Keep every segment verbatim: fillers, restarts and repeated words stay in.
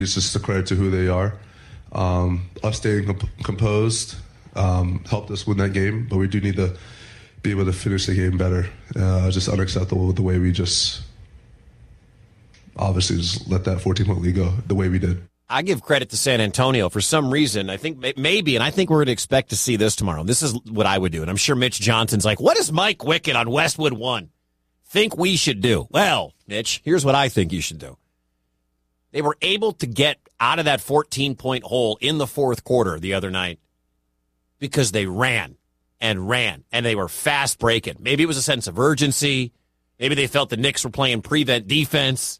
It's just a credit to who they are. Um, us staying comp- composed um, helped us win that game, but we do need to be able to finish the game better. Uh, just unacceptable with the way we just obviously just let that fourteen-point lead go the way we did. I give credit to San Antonio for some reason. I think maybe, and I think we're going to expect to see this tomorrow. This is what I would do, and I'm sure Mitch Johnson's like, what does Mike Wickett on Westwood One think we should do? Well, Mitch, here's what I think you should do. They were able to get out of that fourteen-point hole in the fourth quarter the other night because they ran and ran, and they were fast breaking. Maybe it was a sense of urgency. Maybe they felt the Knicks were playing prevent defense.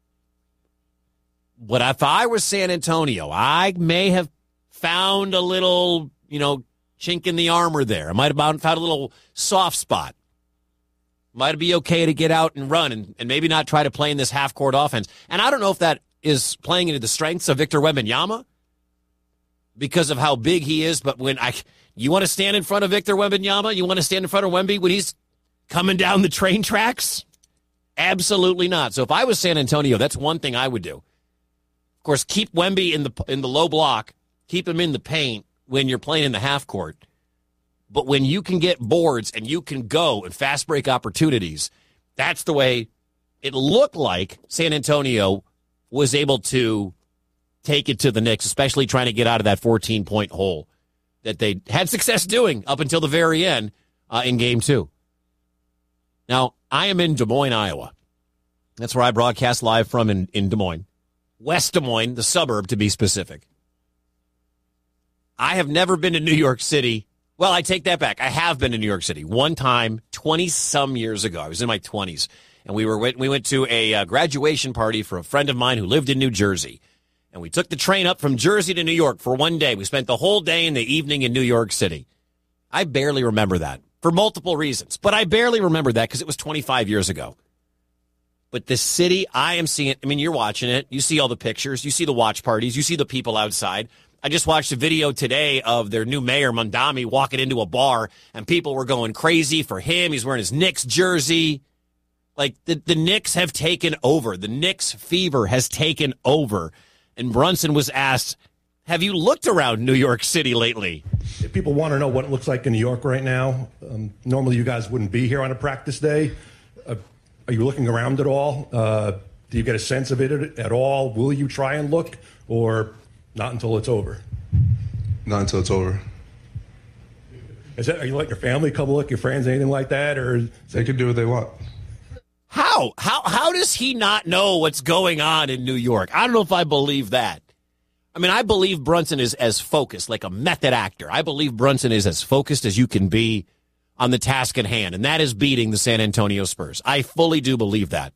But if I was San Antonio, I may have found a little, you know, chink in the armor there. I might have found a little soft spot. Might be okay to get out and run and, and maybe not try to play in this half-court offense. And I don't know if that is playing into the strengths of Victor Wembanyama because of how big he is. But when I, you want to stand in front of Victor Wembanyama? You want to stand in front of Wemby when he's coming down the train tracks? Absolutely not. So if I was San Antonio, that's one thing I would do. Of course, keep Wemby in the in the low block. Keep him in the paint when you're playing in the half court. But when you can get boards and you can go and fast break opportunities, that's the way it looked like San Antonio was able to take it to the Knicks, especially trying to get out of that fourteen-point hole that they had success doing up until the very end uh, in game two. Now, I am in Des Moines, Iowa. That's where I broadcast live from in, in Des Moines. West Des Moines, the suburb to be specific. I have never been to New York City. Well, I take that back. I have been to New York City one time, twenty-some years ago. I was in my twenties, and we were we went to a uh, graduation party for a friend of mine who lived in New Jersey. And we took the train up from Jersey to New York for one day. We spent the whole day and the evening in New York City. I barely remember that for multiple reasons, but I barely remember that because it was twenty-five years ago. But the city, I am seeing, I mean, you're watching it. You see all the pictures. You see the watch parties. You see the people outside. I just watched a video today of their new mayor, Mondami, walking into a bar, and people were going crazy for him. He's wearing his Knicks jersey. Like, the, the Knicks have taken over. The Knicks fever has taken over. And Brunson was asked, have you looked around New York City lately? If people want to know what it looks like in New York right now, um, normally you guys wouldn't be here on a practice day. Uh, Are you looking around at all? Uh, do you get a sense of it at all? Will you try and look, or not until it's over? Not until it's over. Is that, are you letting your family come look, your friends, anything like that? Or they can do what they want. How? How How does he not know what's going on in New York? I don't know if I believe that. I mean, I believe Brunson is as focused, like a method actor. I believe Brunson is as focused as you can be on the task at hand, and that is beating the San Antonio Spurs. I fully do believe that.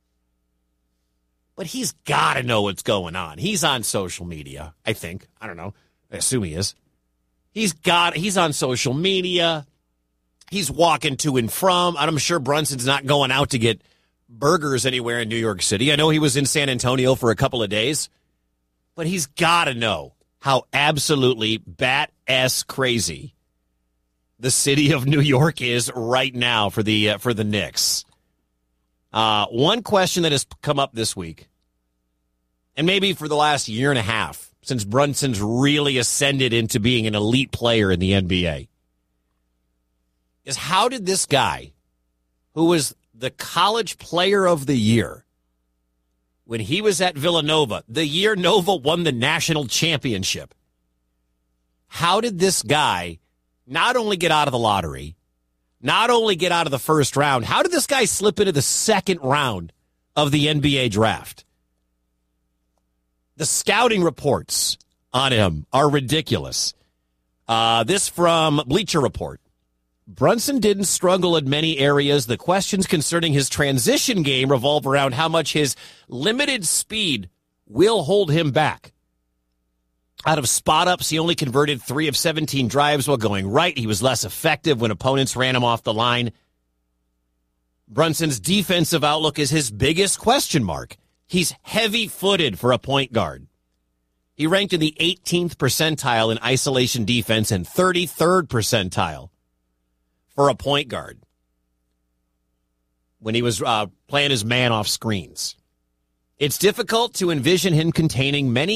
But he's got to know what's going on. He's on social media, I think. I don't know. I assume he is. He's got. He's on social media. He's walking to and from. I'm sure Brunson's not going out to get burgers anywhere in New York City. I know he was in San Antonio for a couple of days. But he's got to know how absolutely bat-ass crazy the city of New York is right now for the uh, for the Knicks. Uh, one question that has come up this week, and maybe for the last year and a half, since Brunson's really ascended into being an elite player in the N B A, is how did this guy, who was the college player of the year when he was at Villanova, the year Nova won the national championship, how did this guy not only get out of the lottery, not only get out of the first round, how did this guy slip into the second round of the N B A draft? The scouting reports on him are ridiculous. Uh, this from Bleacher Report. Brunson didn't struggle in many areas. The questions concerning his transition game revolve around how much his limited speed will hold him back. Out of spot-ups, he only converted three of seventeen drives while going right. He was less effective when opponents ran him off the line. Brunson's defensive outlook is his biggest question mark. He's heavy-footed for a point guard. He ranked in the eighteenth percentile in isolation defense and thirty-third percentile for a point guard when he was uh, playing his man off screens. It's difficult to envision him containing many